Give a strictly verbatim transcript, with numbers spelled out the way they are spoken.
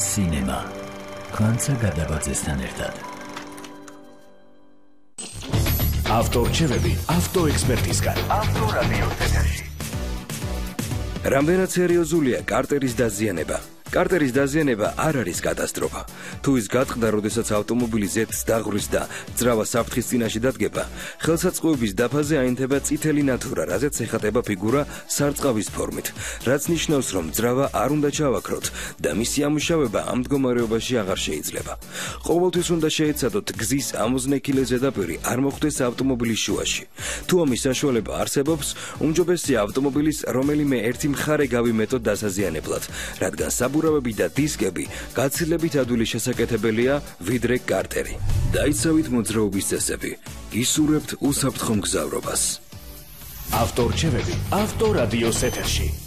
სინემა ხანცა გადაბაძესთან ერთად. ავტორჩევები ავტოექსპერტისგან. ავტორადიო ეთერში. რამდენად სერიოზულია კარტერის დაზიანება? კარტერის დაზიანება არ არის კატასტროფა. თუ ის გატყდა, როდესაც ავტომობილი ზეთს დაღვრს და ძრავა საფრთხის წინაშე დადგება, ხელსაწყოების დაფაზე აინთება წითელი ნათურა, რაზეც ეხატება ფიგურა სარწყავის ფორმით, რაც ნიშნავს, რომ ძრავა არ უნდა ჩავაქროთ და მისი ამუშავება ამ მდგომარეობაში აღარ შეიძლება. ყოველთვის უნდა შეეცადოთ გზის ამოზნექილე ზედაპირი არ მოხვდეს ავტომობილის შუაში. თუ ამის საშუალება არსებობს, უმჯობესია ავტომობილის რომელიმე ერთი მხარე გავიმეტოთ დასაზიანებლად, რადგან საბურავები და დისკები გაცილებით ადვილი შესაკეთებელია ვიდრე კარტერი. დაიცავით მოძრაობის წესები, გისურვებთ უსაფრთხო მგზავრობას. ავტორჩევები ავტორადიოს ეთერში.